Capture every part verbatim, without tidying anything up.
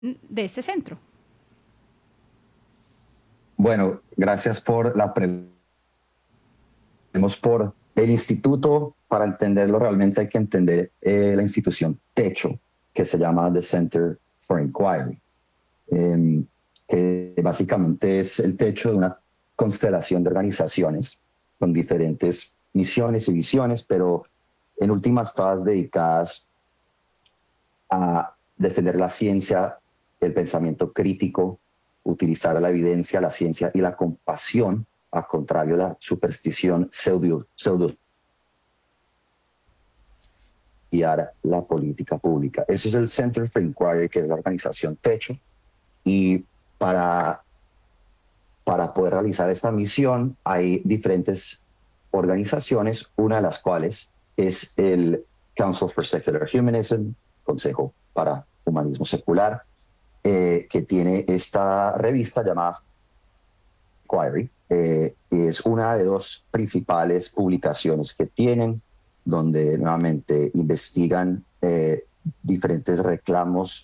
de este centro. Bueno, gracias por la pregunta. Por el instituto, para entenderlo realmente hay que entender eh, la institución techo, que se llama The Center for Inquiry, eh, que básicamente es el techo de una constelación de organizaciones con diferentes misiones y visiones, pero en últimas todas dedicadas a defender la ciencia, el pensamiento crítico, utilizar la evidencia, la ciencia y la compasión, a contrario de la superstición pseudo, pseudo guiar la política pública. Eso es el Center for Inquiry, que es la organización techo, y para, para poder realizar esta misión hay diferentes organizaciones, una de las cuales es el Council for Secular Humanism, Consejo para Humanismo Secular, eh, que tiene esta revista llamada Inquiry. Eh, es una de dos principales publicaciones que tienen, donde nuevamente investigan eh, diferentes reclamos,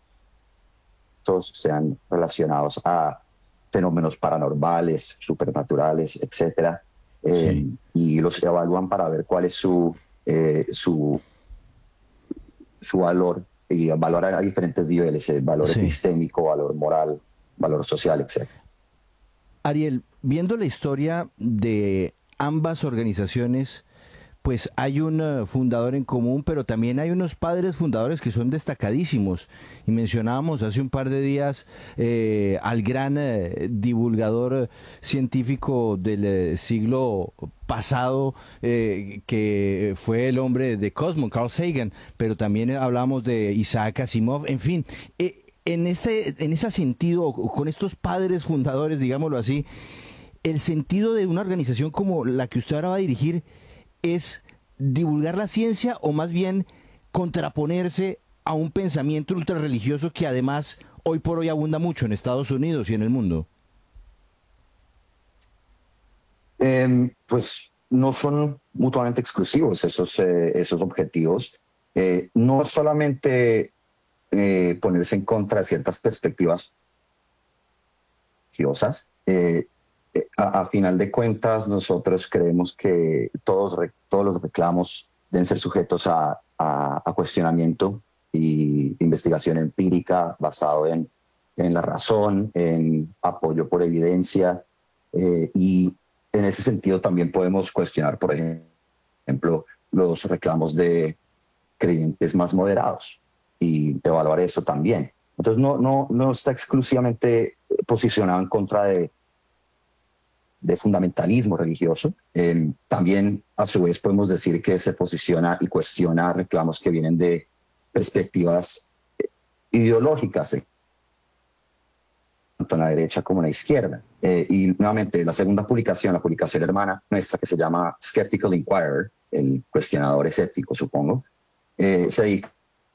sean relacionados a fenómenos paranormales, supernaturales, etcétera, eh, Sí. y los evalúan para ver cuál es su, eh, su, su valor, y valoran a diferentes niveles, el valor Sí. epistémico, valor moral, valor social, etcétera. Ariel, viendo la historia de ambas organizaciones, pues hay un eh, fundador en común, pero también hay unos padres fundadores que son destacadísimos. Y mencionábamos hace un par de días eh, al gran eh, divulgador eh, científico del eh, siglo pasado, eh, que fue el hombre de Cosmos, Carl Sagan, pero también hablamos de Isaac Asimov, en fin. Eh, en ese, en ese sentido, con estos padres fundadores, digámoslo así, el sentido de una organización como la que usted ahora va a dirigir es divulgar la ciencia o más bien contraponerse a un pensamiento ultrarreligioso que además hoy por hoy abunda mucho en Estados Unidos y en el mundo. Eh, pues no son mutuamente exclusivos esos, eh, esos objetivos. Eh, no solamente eh, ponerse en contra de ciertas perspectivas religiosas. Eh, eh, a, a, final de cuentas, nosotros creemos que todos, todos los reclamos deben ser sujetos a, a, a cuestionamiento y investigación empírica basado en, en la razón, en apoyo por evidencia, eh, y en ese sentido también podemos cuestionar, por ejemplo, los reclamos de creyentes más moderados y evaluar eso también. Entonces no, no, no está exclusivamente posicionado en contra de, de fundamentalismo religioso. Eh, también, a su vez, podemos decir que se posiciona y cuestiona reclamos que vienen de perspectivas ideológicas, eh, tanto en la derecha como en la izquierda. Eh, y nuevamente, la segunda publicación, la publicación hermana nuestra, que se llama Skeptical Inquirer, el cuestionador escéptico, supongo, eh, se dedica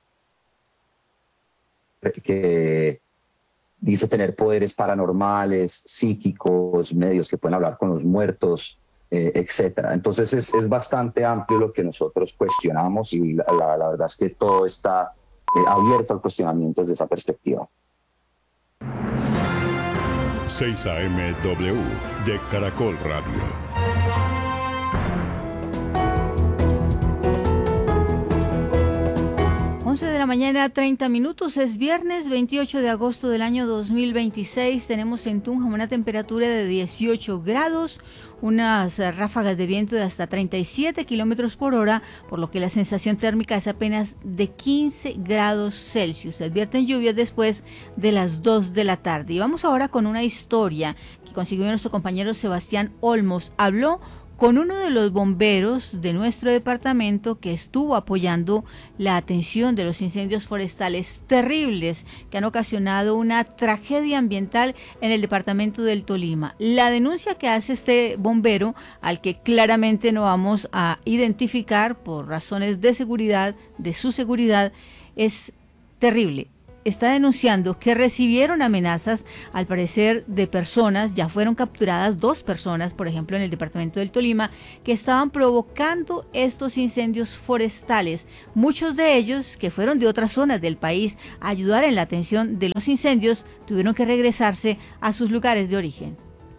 que dice tener poderes paranormales, psíquicos, medios que pueden hablar con los muertos, eh, etcétera. Entonces es, es bastante amplio lo que nosotros cuestionamos y la, la, la verdad es que todo está eh, abierto al cuestionamiento desde esa perspectiva. seis A M W de Caracol Radio. once de la mañana, treinta minutos, es viernes veintiocho de agosto del año dos mil veintiséis. Tenemos en Tunja una temperatura de dieciocho grados, unas ráfagas de viento de hasta treinta y siete kilómetros por hora, por lo que la sensación térmica es apenas de quince grados Celsius. Se advierten lluvias después de las dos de la tarde. Y vamos ahora con una historia que consiguió nuestro compañero Sebastián Olmos. Habló con uno de los bomberos de nuestro departamento que estuvo apoyando la atención de los incendios forestales terribles que han ocasionado una tragedia ambiental en el departamento del Tolima. La denuncia que hace este bombero, al que claramente no vamos a identificar por razones de seguridad, de su seguridad, es terrible. está denunciando que recibieron amenazas, al parecer, de personas, ya fueron capturadas dos personas, por ejemplo, en el departamento del Tolima, que estaban provocando estos incendios forestales. Muchos de ellos, que fueron de otras zonas del país a ayudar en la atención de los incendios, tuvieron que regresarse a sus lugares de origen.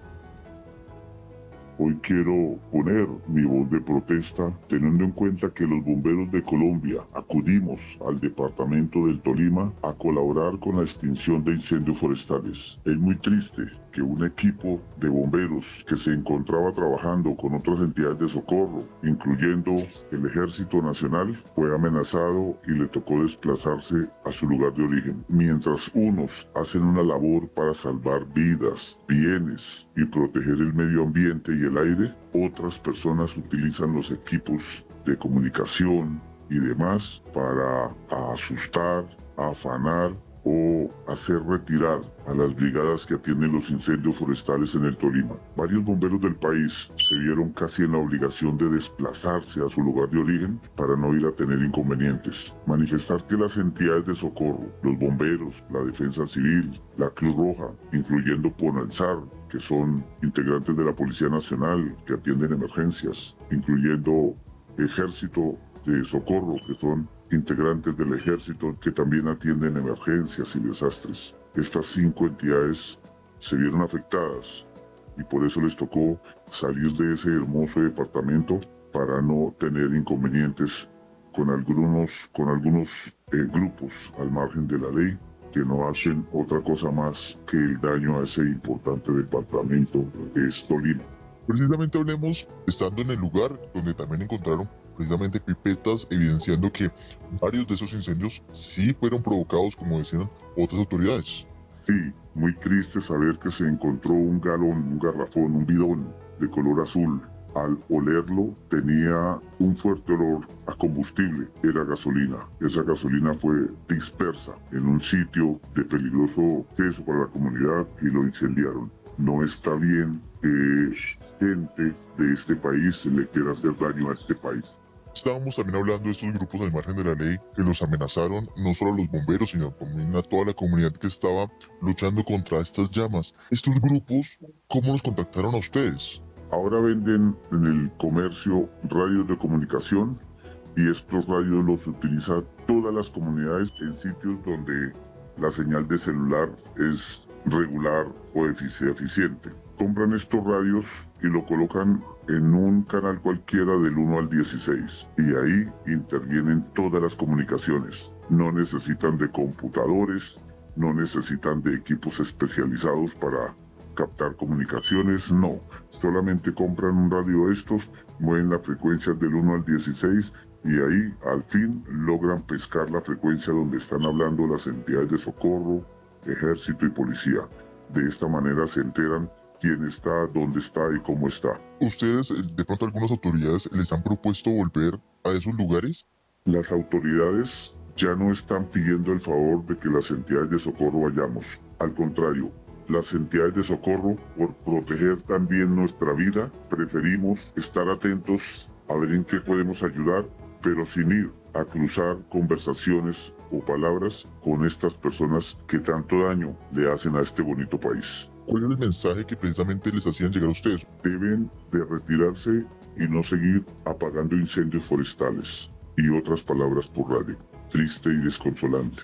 Hoy quiero poner mi voz de protesta, teniendo en cuenta que los bomberos de Colombia acudimos al departamento del Tolima a colaborar con la extinción de incendios forestales. Es muy triste que un equipo de bomberos que se encontraba trabajando con otras entidades de socorro, incluyendo el Ejército Nacional, fue amenazado y le tocó desplazarse a su lugar de origen. Mientras unos hacen una labor para salvar vidas, bienes y proteger el medio ambiente y el aire, otras personas utilizan los equipos de comunicación y demás para asustar, afanar o hacer retirar a las brigadas que atienden los incendios forestales en el Tolima. Varios bomberos del país se vieron casi en la obligación de desplazarse a su lugar de origen para no ir a tener inconvenientes. Manifestar que las entidades de socorro, los bomberos, la defensa civil, la Cruz Roja, incluyendo PONALSAR, que son integrantes de la Policía Nacional que atienden emergencias, incluyendo Ejército de Socorro, que son integrantes del ejército que también atienden emergencias y desastres. Estas cinco entidades se vieron afectadas y por eso les tocó salir de ese hermoso departamento para no tener inconvenientes con algunos, con algunos eh, grupos al margen de la ley que no hacen otra cosa más que el daño a ese importante departamento que es Tolima. Precisamente hablemos, estando en el lugar donde también encontraron precisamente pipetas, evidenciando que varios de esos incendios sí fueron provocados, como decían otras autoridades. Sí, muy triste saber que se encontró un galón, un garrafón, un bidón de color azul. Al olerlo tenía un fuerte olor a combustible, era gasolina. Esa gasolina fue dispersa en un sitio de peligroso acceso para la comunidad y lo incendiaron. No está bien que gente de este país le quiera hacer daño a este país. Estábamos también hablando de estos grupos al margen de la ley que los amenazaron no solo a los bomberos, sino también a toda la comunidad que estaba luchando contra estas llamas. Estos grupos, ¿cómo los contactaron a ustedes? Ahora venden en el comercio radios de comunicación y estos radios los utilizan todas las comunidades en sitios donde la señal de celular es regular o eficiente. Compran estos radios y lo colocan en un canal cualquiera del uno al dieciséis y ahí intervienen todas las comunicaciones. No necesitan de computadores, no necesitan de equipos especializados para captar comunicaciones, no. Solamente compran un radio de estos, mueven la frecuencia del uno al dieciséis y ahí al fin logran pescar la frecuencia donde están hablando las entidades de socorro, ejército y policía. De esta manera se enteran quién está, dónde está y cómo está. ¿Ustedes, de pronto algunas autoridades, les han propuesto volver a esos lugares? Las autoridades ya no están pidiendo el favor de que las entidades de socorro vayamos. Al contrario, las entidades de socorro, por proteger también nuestra vida, preferimos estar atentos a ver en qué podemos ayudar, pero sin ir a cruzar conversaciones o palabras con estas personas que tanto daño le hacen a este bonito país. ¿Cuál es el mensaje que precisamente les hacían llegar a ustedes? Deben de retirarse y no seguir apagando incendios forestales. Y otras palabras por radio. Triste y desconsolante.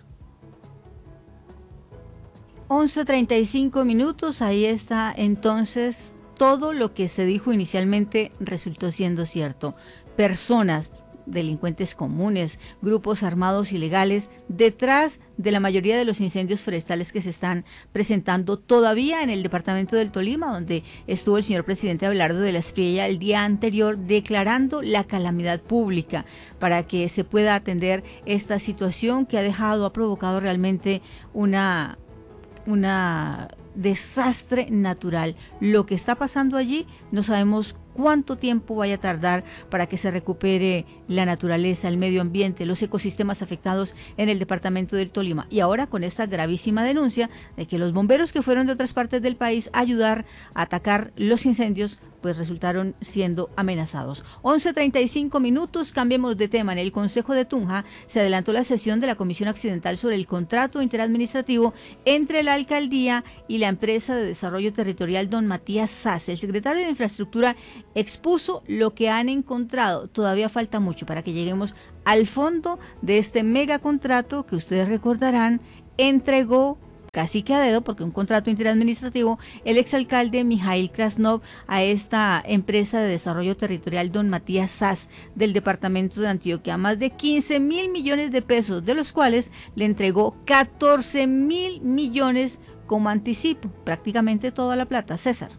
once treinta y cinco minutos, ahí está entonces todo lo que se dijo inicialmente resultó siendo cierto. Personas, delincuentes comunes, grupos armados ilegales, detrás de la mayoría de los incendios forestales que se están presentando todavía en el departamento del Tolima, donde estuvo el señor presidente Abelardo de la Espriella el día anterior declarando la calamidad pública para que se pueda atender esta situación que ha dejado, ha provocado realmente una, una desastre natural. Lo que está pasando allí no sabemos cuánto tiempo vaya a tardar para que se recupere la naturaleza, el medio ambiente, los ecosistemas afectados en el departamento del Tolima. Y ahora con esta gravísima denuncia de que los bomberos que fueron de otras partes del país a ayudar a atacar los incendios, pues resultaron siendo amenazados. once treinta y cinco minutos, cambiemos de tema. En el Consejo de Tunja se adelantó la sesión de la Comisión Accidental sobre el contrato interadministrativo entre la alcaldía y la empresa de desarrollo territorial Don Matías Sas. El secretario de Infraestructura expuso lo que han encontrado. Todavía falta mucho para que lleguemos al fondo de este megacontrato que ustedes recordarán entregó casi que a dedo, porque un contrato interadministrativo, el exalcalde Mijail Krasnov a esta empresa de desarrollo territorial Don Matías Sas del departamento de Antioquia, más de quince mil millones de pesos, de los cuales le entregó catorce mil millones como anticipo, prácticamente toda la plata. César.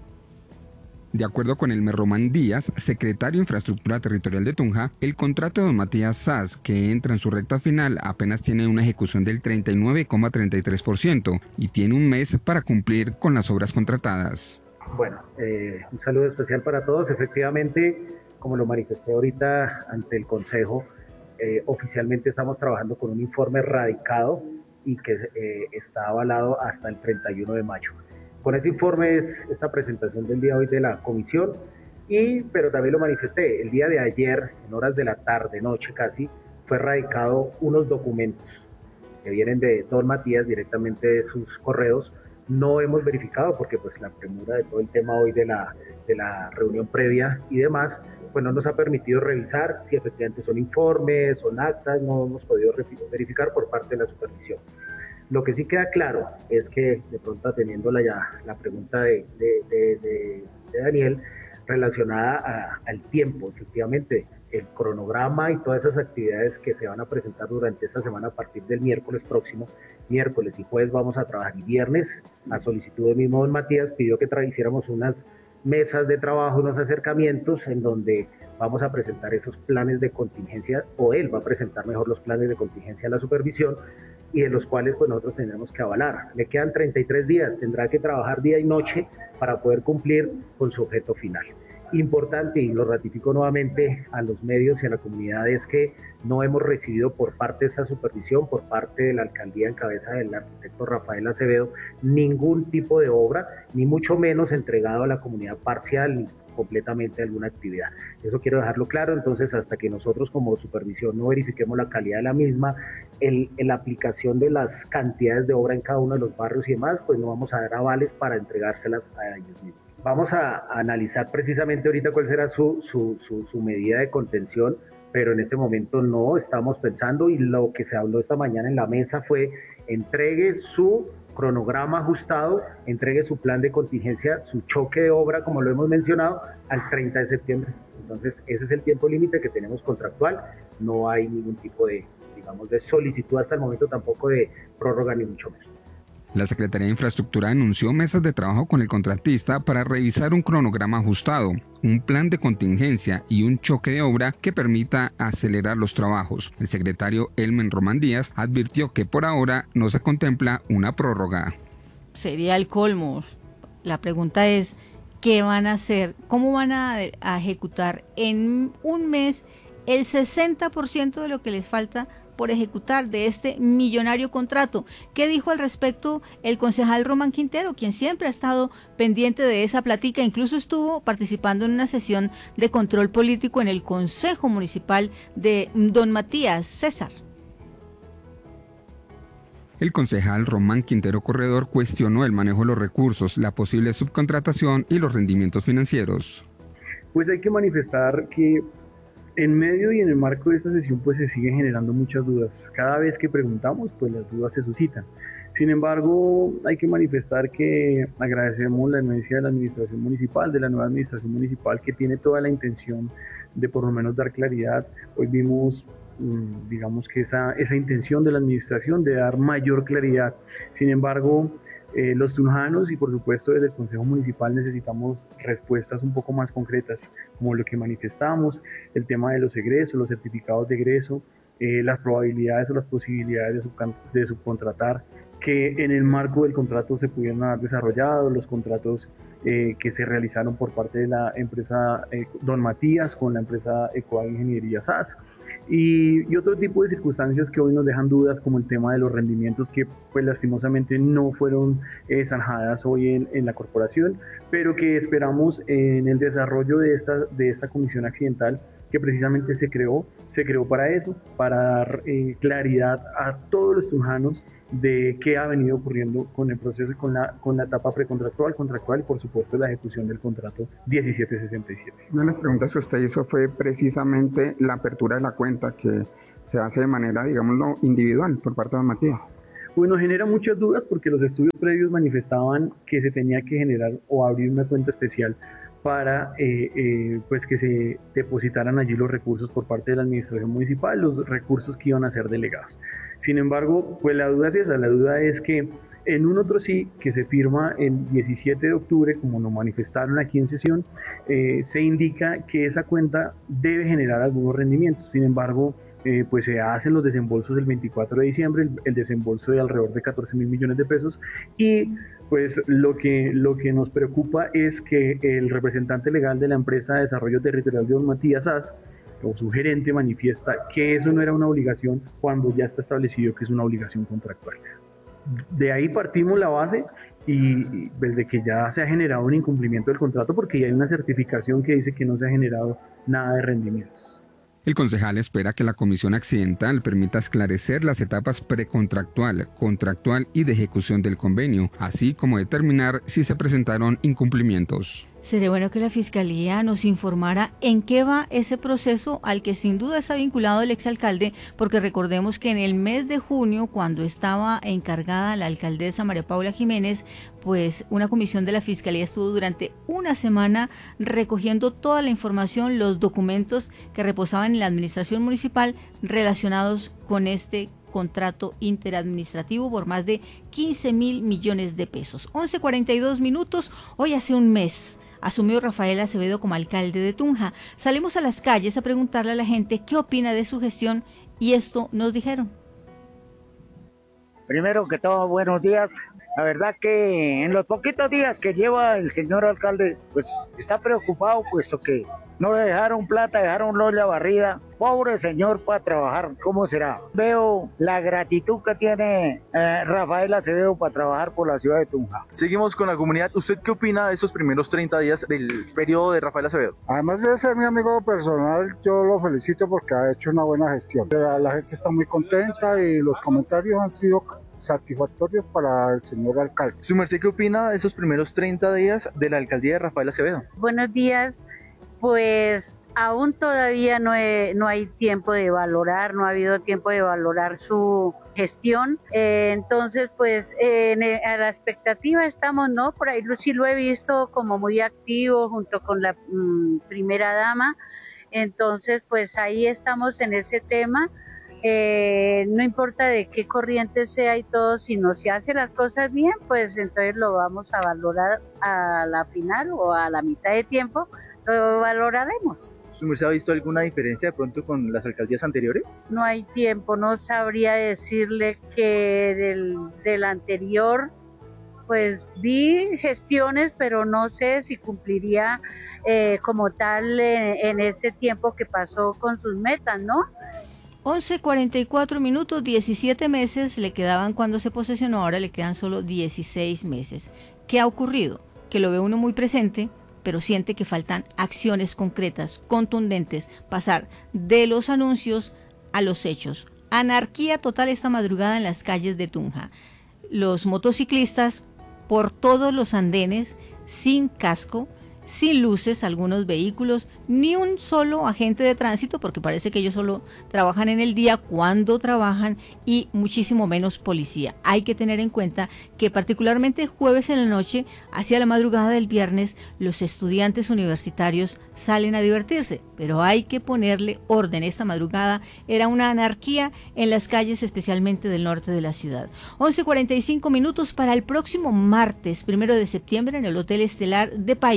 De acuerdo con Elmer Román Díaz, secretario de Infraestructura Territorial de Tunja, el contrato de Don Matías Sas, que entra en su recta final, apenas tiene una ejecución del treinta y nueve coma treinta y tres por ciento y tiene un mes para cumplir con las obras contratadas. Bueno, eh, un saludo especial para todos. Efectivamente, como lo manifesté ahorita ante el Consejo, eh, oficialmente estamos trabajando con un informe radicado y que eh, está avalado hasta el treinta y uno de mayo. Con ese informe es esta presentación del día de hoy de la comisión, y, pero también lo manifesté, el día de ayer, en horas de la tarde, noche casi, fue radicado unos documentos que vienen de Don Matías directamente de sus correos. No hemos verificado porque pues la premura de todo el tema hoy de la, de la reunión previa y demás, pues no nos ha permitido revisar si efectivamente son informes, son actas, no hemos podido verificar por parte de la supervisión. Lo que sí queda claro es que, de pronto atendiendo la, ya, la pregunta de, de, de, de, de Daniel, relacionada a, al tiempo, efectivamente, el cronograma y todas esas actividades que se van a presentar durante esta semana a partir del miércoles próximo, miércoles y jueves vamos a trabajar, y viernes, a solicitud del mismo Don Matías, pidió que hiciéramos unas mesas de trabajo, unos acercamientos en donde vamos a presentar esos planes de contingencia, o él va a presentar mejor los planes de contingencia a la supervisión, y de los cuales pues nosotros tendremos que avalar. Le quedan treinta y tres días, tendrá que trabajar día y noche para poder cumplir con su objeto final. Importante, y lo ratifico nuevamente a los medios y a la comunidad, es que no hemos recibido por parte de esta supervisión, por parte de la alcaldía en cabeza del arquitecto Rafael Acevedo, ningún tipo de obra, ni mucho menos entregado a la comunidad parcial ni completamente alguna actividad. Eso quiero dejarlo claro. Entonces, hasta que nosotros como supervisión no verifiquemos la calidad de la misma, el, el, la aplicación de las cantidades de obra en cada uno de los barrios y demás, pues no vamos a dar avales para entregárselas a ellos mismos. Vamos a, a analizar precisamente ahorita cuál será su, su, su, su medida de contención, pero en este momento no estamos pensando, y lo que se habló esta mañana en la mesa fue entregue su cronograma ajustado, entregue su plan de contingencia, su choque de obra, como lo hemos mencionado, al treinta de septiembre. Entonces, ese es el tiempo límite que tenemos contractual. No hay ningún tipo de, digamos, de solicitud hasta el momento, tampoco de prórroga, ni mucho menos. La Secretaría de Infraestructura anunció mesas de trabajo con el contratista para revisar un cronograma ajustado, un plan de contingencia y un choque de obra que permita acelerar los trabajos. El secretario Elmer Román Díaz advirtió que por ahora no se contempla una prórroga. Sería el colmo. La pregunta es, ¿qué van a hacer? ¿Cómo van a, a ejecutar en un mes el sesenta por ciento de lo que les falta por ejecutar de este millonario contrato? ¿Qué dijo al respecto el concejal Román Quintero, quien siempre ha estado pendiente de esa plática? Incluso estuvo participando en una sesión de control político en el Consejo Municipal de Don Matías. César. El concejal Román Quintero Corredor cuestionó el manejo de los recursos, la posible subcontratación y los rendimientos financieros. Pues hay que manifestar que en medio y en el marco de esta sesión pues se siguen generando muchas dudas. Cada vez que preguntamos pues las dudas se suscitan. Sin embargo, hay que manifestar que agradecemos la anuencia de la administración municipal, de la nueva administración municipal, que tiene toda la intención de por lo menos dar claridad. Hoy vimos, digamos que esa, esa intención de la administración de dar mayor claridad. Sin embargo, Eh, los tunjanos y por supuesto desde el Consejo Municipal necesitamos respuestas un poco más concretas, como lo que manifestamos, el tema de los egresos, los certificados de egreso, eh, las probabilidades o las posibilidades de, subcan- de subcontratar que en el marco del contrato se pudieron haber desarrollado, los contratos eh, que se realizaron por parte de la empresa eh, Don Matías con la empresa Ecoag Ingeniería S A S. Y, y otro tipo de circunstancias que hoy nos dejan dudas, como el tema de los rendimientos que pues lastimosamente no fueron eh, zanjadas hoy en, en la corporación, pero que esperamos en el desarrollo de esta, de esta comisión accidental que precisamente se creó, se creó para eso, para dar eh, claridad a todos los tunjanos de qué ha venido ocurriendo con el proceso y con la, con la etapa precontractual, contractual y por supuesto la ejecución del contrato diecisiete sesenta y siete. Una de las preguntas que usted hizo fue precisamente la apertura de la cuenta que se hace de manera, digámoslo, individual por parte de Don Matías. Pues nos genera muchas dudas porque los estudios previos manifestaban que se tenía que generar o abrir una cuenta especial para eh, eh, pues que se depositaran allí los recursos por parte de la administración municipal, los recursos que iban a ser delegados. Sin embargo, pues la duda es esa, la duda es que en un otro sí, que se firma el diecisiete de octubre, como nos manifestaron aquí en sesión, eh, se indica que esa cuenta debe generar algunos rendimientos. Sin embargo, Eh, pues se hacen los desembolsos el veinticuatro de diciembre, el, el desembolso de alrededor de catorce mil millones de pesos, y pues lo que, lo que nos preocupa es que el representante legal de la empresa de desarrollo territorial de Don Matías S A S, o su gerente, manifiesta que eso no era una obligación cuando ya está establecido que es una obligación contractual. De ahí partimos la base y desde que ya se ha generado un incumplimiento del contrato porque ya hay una certificación que dice que no se ha generado nada de rendimientos. El concejal espera que la comisión accidental permita esclarecer las etapas precontractual, contractual y de ejecución del convenio, así como determinar si se presentaron incumplimientos. Sería bueno que la Fiscalía nos informara en qué va ese proceso al que sin duda está vinculado el exalcalde, porque recordemos que en el mes de junio, cuando estaba encargada la alcaldesa María Paula Jiménez, pues una comisión de la Fiscalía estuvo durante una semana recogiendo toda la información, los documentos que reposaban en la administración municipal relacionados con este contrato interadministrativo por más de quince mil millones de pesos. once cuarenta y dos minutos, hoy hace un mes asumió Rafael Acevedo como alcalde de Tunja. Salimos a las calles a preguntarle a la gente qué opina de su gestión y esto nos dijeron. Primero que todo, buenos días. La verdad que en los poquitos días que lleva el señor alcalde, pues está preocupado puesto que no le dejaron plata, dejaron olla barrida. Pobre señor para trabajar, ¿cómo será? Veo la gratitud que tiene eh, Rafael Acevedo para trabajar por la ciudad de Tunja. Seguimos con la comunidad. ¿Usted qué opina de estos primeros treinta días del periodo de Rafael Acevedo? Además de ser mi amigo personal, yo lo felicito porque ha hecho una buena gestión. La, la gente está muy contenta y los comentarios han sido satisfactorios para el señor alcalde. ¿Su merced qué opina de esos primeros treinta días de la alcaldía de Rafael Acevedo? Buenos días, pues aún todavía no, he, no hay tiempo de valorar, no ha habido tiempo de valorar su gestión, eh, entonces pues eh, en, a la expectativa estamos, ¿no? Por ahí sí lo he visto como muy activo junto con la mmm, primera dama, entonces pues ahí estamos en ese tema. Eh, no importa de qué corriente sea y todo, si no se hace las cosas bien, pues entonces lo vamos a valorar a la final o a la mitad de tiempo, lo valoraremos. ¿Su merced ha visto alguna diferencia de pronto con las alcaldías anteriores? No hay tiempo, no sabría decirle que del, del anterior, pues vi gestiones, pero no sé si cumpliría eh, como tal en, en ese tiempo que pasó con sus metas, ¿no? once cuarenta y cuatro minutos, diecisiete meses le quedaban cuando se posesionó, ahora le quedan solo dieciséis meses. ¿Qué ha ocurrido? Que lo ve uno muy presente, pero siente que faltan acciones concretas, contundentes, pasar de los anuncios a los hechos. Anarquía total esta madrugada en las calles de Tunja. Los motociclistas por todos los andenes, sin casco, sin luces, algunos vehículos, ni un solo agente de tránsito, porque parece que ellos solo trabajan en el día cuando trabajan, y muchísimo menos policía. Hay que tener en cuenta que particularmente jueves en la noche, hacia la madrugada del viernes, los estudiantes universitarios salen a divertirse, pero hay que ponerle orden. Esta madrugada era una anarquía en las calles, especialmente del norte de la ciudad. once cuarenta y cinco minutos para el próximo martes, primero de septiembre, en el Hotel Estelar de Paipa,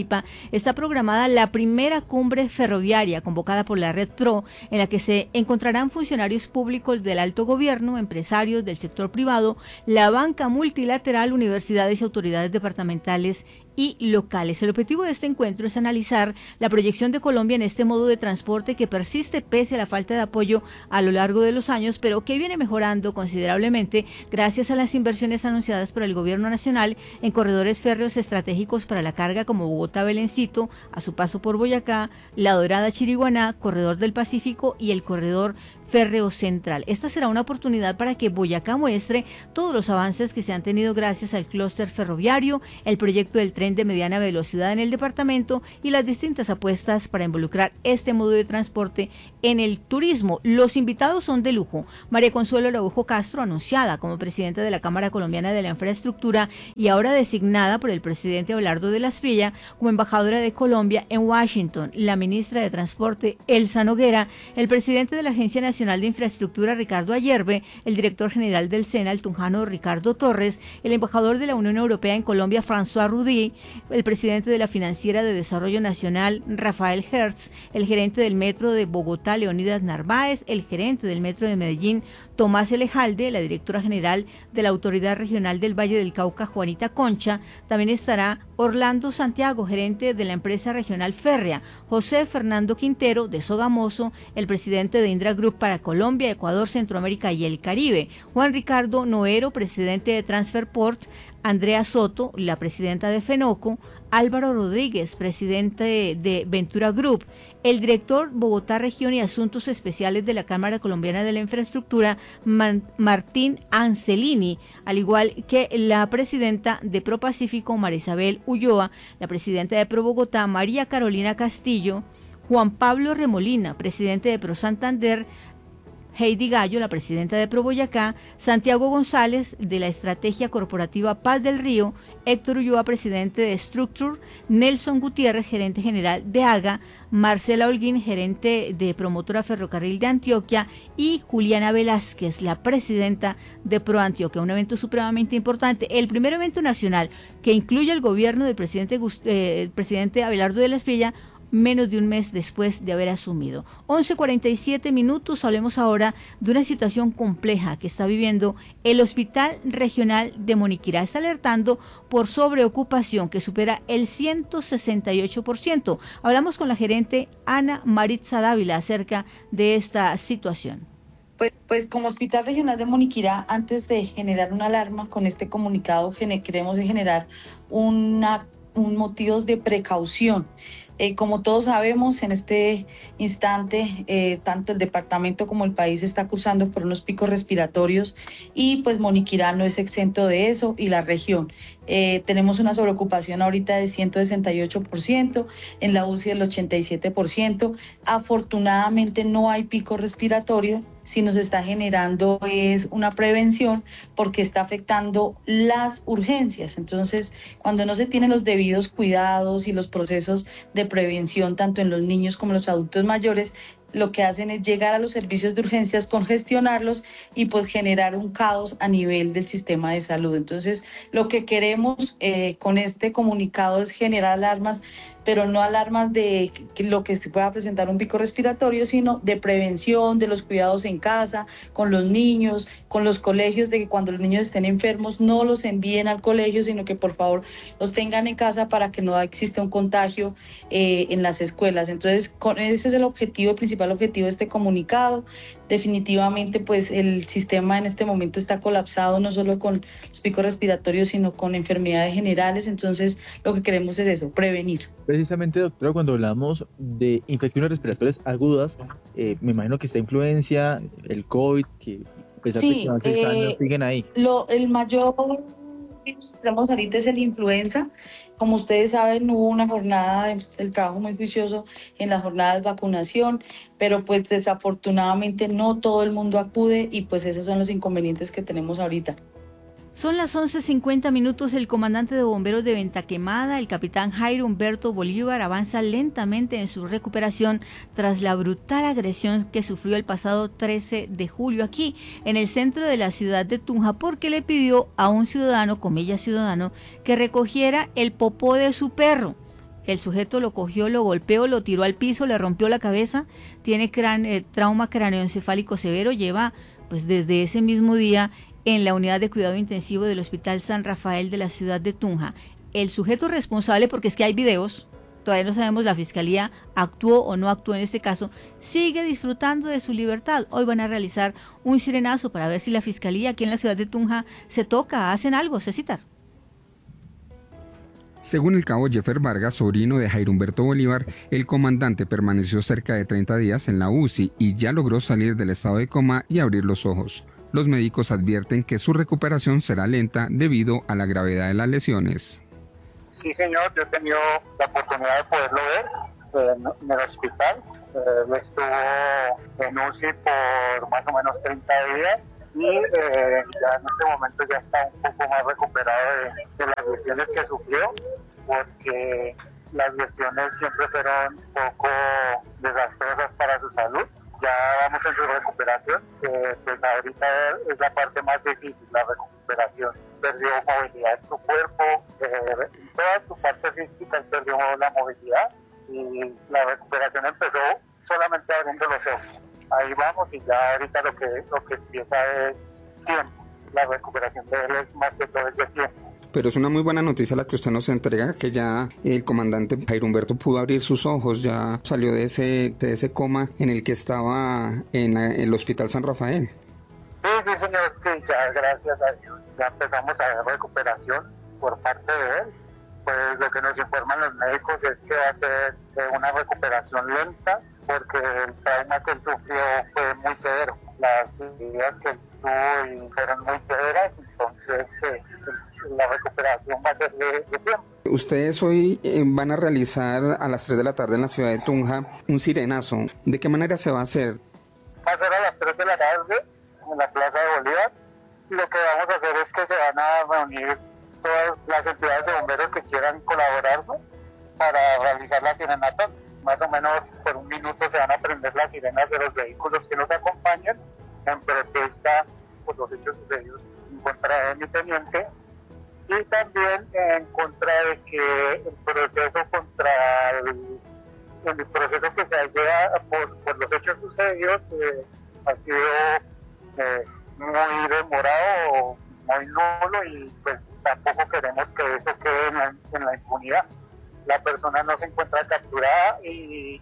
está programada la primera cumbre ferroviaria convocada por la Red T R O, en la que se encontrarán funcionarios públicos del alto gobierno, empresarios del sector privado, la banca multilateral, universidades y autoridades departamentales y locales. El objetivo de este encuentro es analizar la proyección de Colombia en este modo de transporte que persiste pese a la falta de apoyo a lo largo de los años, pero que viene mejorando considerablemente gracias a las inversiones anunciadas por el gobierno nacional en corredores férreos estratégicos para la carga como Bogotá-Belencito, a su paso por Boyacá, La Dorada-Chiriguaná, Corredor del Pacífico y el Corredor Férreo Central. Esta será una oportunidad para que Boyacá muestre todos los avances que se han tenido gracias al clúster ferroviario, el proyecto del tren de mediana velocidad en el departamento y las distintas apuestas para involucrar este modo de transporte en el turismo. Los invitados son de lujo. María Consuelo Araujo Castro, anunciada como presidenta de la Cámara Colombiana de la Infraestructura y ahora designada por el presidente Abelardo de la Espriella como embajadora de Colombia en Washington. La ministra de Transporte, Elsa Noguera, el presidente de la Agencia Nacional de Infraestructura, Ricardo Ayerbe, el director general del SENA, el tunjano Ricardo Torres, el embajador de la Unión Europea en Colombia, François Rudy, el presidente de la Financiera de Desarrollo Nacional, Rafael Hertz, el gerente del Metro de Bogotá, Leonidas Narváez, el gerente del Metro de Medellín, Tomás Elejalde, la directora general de la Autoridad Regional del Valle del Cauca, Juanita Concha. También estará Orlando Santiago, gerente de la empresa regional férrea, José Fernando Quintero de Sogamoso, el presidente de Indra Group para Colombia, Ecuador, Centroamérica y el Caribe, Juan Ricardo Noero, presidente de Transferport, Andrea Soto, la presidenta de Fenoco, Álvaro Rodríguez, presidente de Ventura Group, el director Bogotá Región y Asuntos Especiales de la Cámara Colombiana de la Infraestructura, Man- Martín Ancelini, al igual que la presidenta de ProPacífico, Marisabel Ulloa, la presidenta de Pro Bogotá, María Carolina Castillo, Juan Pablo Remolina, presidente de Pro Santander, Heidi Gallo, la presidenta de Pro Boyacá, Santiago González, de la Estrategia Corporativa Paz del Río, Héctor Ulloa, presidente de Structure, Nelson Gutiérrez, gerente general de AGA, Marcela Holguín, gerente de Promotora Ferrocarril de Antioquia, y Juliana Velázquez, la presidenta de Pro Antioquia. Un evento supremamente importante, el primer evento nacional que incluye el gobierno del presidente, eh, el presidente Abelardo de la Espriella, menos de un mes después de haber asumido. once cuarenta y siete minutos, hablemos ahora de una situación compleja que está viviendo el Hospital Regional de Moniquirá. Está alertando por sobreocupación que supera el ciento sesenta y ocho por ciento. Hablamos con la gerente Ana Maritza Dávila acerca de esta situación. Pues, pues como Hospital Regional de Moniquirá, antes de generar una alarma con este comunicado, queremos generar una, un motivos de precaución. Eh, como todos sabemos, en este instante, eh, tanto el departamento como el país está cursando por unos picos respiratorios y pues Moniquirá no es exento de eso, y la región. Eh, tenemos una sobreocupación ahorita de ciento sesenta y ocho por ciento, en la U C I del ochenta y siete por ciento. Afortunadamente no hay pico respiratorio, si nos está generando es una prevención porque está afectando las urgencias. Entonces, cuando no se tienen los debidos cuidados y los procesos de prevención tanto en los niños como en los adultos mayores, lo que hacen es llegar a los servicios de urgencias, congestionarlos y pues generar un caos a nivel del sistema de salud. Entonces, lo que queremos eh, con este comunicado es generar alarmas, pero no alarmas de que lo que se pueda presentar un pico respiratorio, sino de prevención, de los cuidados en casa, con los niños, con los colegios, de que cuando los niños estén enfermos no los envíen al colegio, sino que por favor los tengan en casa para que no exista un contagio eh, en las escuelas. Entonces, con, ese es el objetivo, el principal objetivo de este comunicado. Definitivamente, pues el sistema en este momento está colapsado, no solo con los picos respiratorios, sino con enfermedades generales. Entonces, lo que queremos es eso, prevenir. Precisamente, doctora, cuando hablamos de infecciones respiratorias agudas, eh, me imagino que esta influencia, el COVID, que a pesar sí, de que hace eh, años siguen ahí. Lo, el mayor que tenemos ahorita es el influenza. Como ustedes saben, hubo una jornada del trabajo muy juicioso en las jornadas de vacunación, pero pues desafortunadamente no todo el mundo acude y pues esos son los inconvenientes que tenemos ahorita. Son las once cincuenta minutos. El comandante de bomberos de Ventaquemada, el capitán Jairo Humberto Bolívar, avanza lentamente en su recuperación tras la brutal agresión que sufrió el pasado trece de julio aquí en el centro de la ciudad de Tunja, porque le pidió a un ciudadano, comillas ciudadano, que recogiera el popó de su perro. El sujeto lo cogió, lo golpeó, lo tiró al piso, le rompió la cabeza, tiene crán- eh, trauma craneoencefálico severo, lleva pues desde ese mismo día en la unidad de cuidado intensivo del Hospital San Rafael de la ciudad de Tunja. El sujeto responsable, porque es que hay videos, todavía no sabemos la fiscalía actuó o no actuó en este caso, sigue disfrutando de su libertad. Hoy van a realizar un sirenazo para ver si la fiscalía aquí en la ciudad de Tunja se toca, hacen algo, Cecitar. Según el cabo Jeffer Vargas, sobrino de Jairo Humberto Bolívar, el comandante permaneció cerca de treinta días en la U C I y ya logró salir del estado de coma y abrir los ojos. Los médicos advierten que su recuperación será lenta debido a la gravedad de las lesiones. Sí, señor, yo he tenido la oportunidad de poderlo ver en, en el hospital. Eh, estuvo en U C I por más o menos treinta días y eh, ya en este momento ya está un poco más recuperado de, de las lesiones que sufrió, porque las lesiones siempre fueron un poco desastrosas para su salud. Ya vamos en su recuperación, que pues ahorita es la parte más difícil, la recuperación. Perdió movilidad en su cuerpo, eh, en toda su parte física perdió la movilidad y la recuperación empezó solamente abriendo los ojos. Ahí vamos y ya ahorita lo que, lo que empieza es tiempo. La recuperación de él es más que todo es de tiempo. Pero es una muy buena noticia la que usted nos entrega, que ya el comandante Jairo Humberto pudo abrir sus ojos, ya salió de ese, de ese coma en el que estaba en la, el Hospital San Rafael. Sí, sí, señor, sí, ya gracias a Dios, ya empezamos a ver recuperación por parte de él. Pues lo que nos informan los médicos es que va a ser una recuperación lenta, porque el trauma que él sufrió fue muy severo. Las heridas que él tuvo fueron muy severas, entonces eh, la recuperación va a ser de, de tiempo. Ustedes hoy eh, van a realizar a las tres de la tarde en la ciudad de Tunja un sirenazo. ¿De qué manera se va a hacer? Va a ser a las tres de la tarde en la Plaza de Bolívar. Lo que vamos a hacer es que se van a reunir todas las entidades de bomberos que quieran colaborarnos para realizar la serenata. Más o menos por un minuto se van a prender las sirenas de los vehículos que nos acompañan en protesta por los hechos sucedidos en contra de mi teniente y también en contra de que el proceso contra el, el proceso que se lleva por, por los hechos sucedidos eh, ha sido eh, muy demorado, muy nulo y pues tampoco queremos que eso quede en la, en la impunidad. La persona no se encuentra capturada y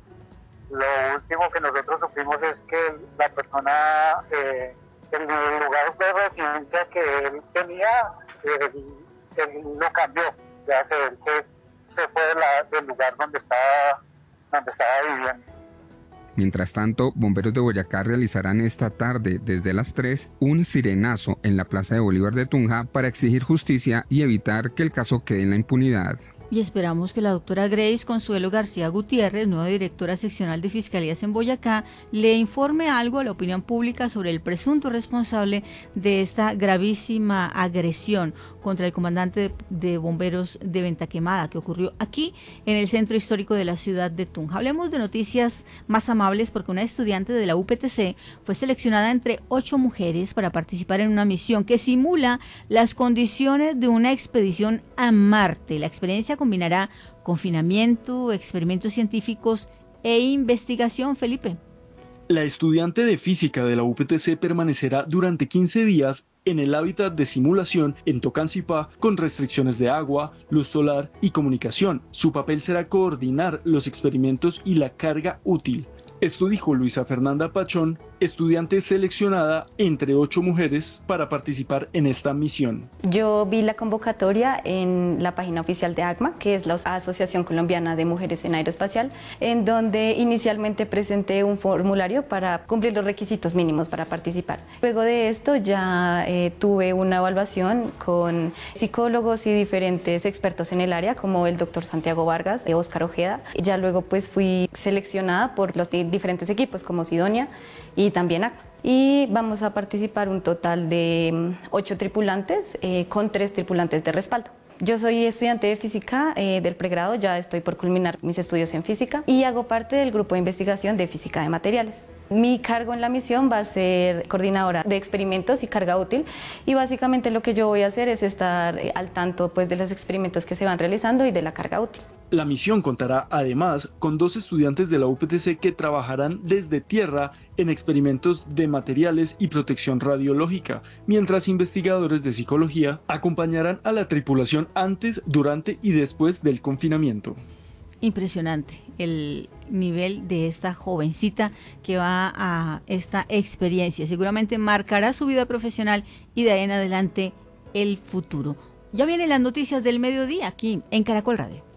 lo último que nosotros supimos es que la persona, eh, el lugar de residencia que él tenía, él, él lo cambió, ya se, se, se fue de la, del lugar donde estaba, donde estaba viviendo. Mientras tanto, bomberos de Boyacá realizarán esta tarde, desde las tres, un sirenazo en la Plaza de Bolívar de Tunja para exigir justicia y evitar que el caso quede en la impunidad. Y esperamos que la doctora Grace Consuelo García Gutiérrez, nueva directora seccional de Fiscalías en Boyacá, le informe algo a la opinión pública sobre el presunto responsable de esta gravísima agresión contra el comandante de, de bomberos de Venta Quemada que ocurrió aquí en el centro histórico de la ciudad de Tunja. Hablemos de noticias más amables porque una estudiante de la U P T C fue seleccionada entre ocho mujeres para participar en una misión que simula las condiciones de una expedición a Marte. La experiencia combinará confinamiento, experimentos científicos e investigación. Felipe. La estudiante de física de la U P T C permanecerá durante quince días en el hábitat de simulación en Tocancipá con restricciones de agua, luz solar y comunicación. Su papel será coordinar los experimentos y la carga útil. Esto dijo Luisa Fernanda Pachón, estudiante seleccionada entre ocho mujeres para participar en esta misión. Yo vi la convocatoria en la página oficial de ACMA, que es la Asociación Colombiana de Mujeres en Aeroespacial, en donde inicialmente presenté un formulario para cumplir los requisitos mínimos para participar. Luego de esto ya eh, tuve una evaluación con psicólogos y diferentes expertos en el área, como el doctor Santiago Vargas, de Óscar Ojeda. Ya luego pues fui seleccionada por los diferentes equipos como Sidonia y también ACMA. Y vamos a participar un total de ocho tripulantes eh, con tres tripulantes de respaldo. Yo soy estudiante de física eh, del pregrado, ya estoy por culminar mis estudios en física y hago parte del grupo de investigación de física de materiales. Mi cargo en la misión va a ser coordinadora de experimentos y carga útil y básicamente lo que yo voy a hacer es estar al tanto pues, de los experimentos que se van realizando y de la carga útil. La misión contará además con dos estudiantes de la U P T C que trabajarán desde tierra en experimentos de materiales y protección radiológica, mientras investigadores de psicología acompañarán a la tripulación antes, durante y después del confinamiento. Impresionante el nivel de esta jovencita que va a esta experiencia. Seguramente marcará su vida profesional y de ahí en adelante el futuro. Ya vienen las noticias del mediodía aquí en Caracol Radio.